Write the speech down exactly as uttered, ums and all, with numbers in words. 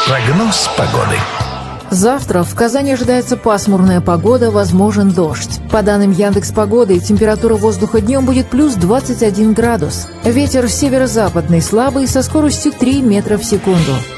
Прогноз погоды. Завтра в Казани ожидается пасмурная погода, возможен дождь. По данным Яндекс.Погоды, температура воздуха днем будет плюс двадцать один градус. Ветер северо-западный слабый со скоростью три метра в секунду.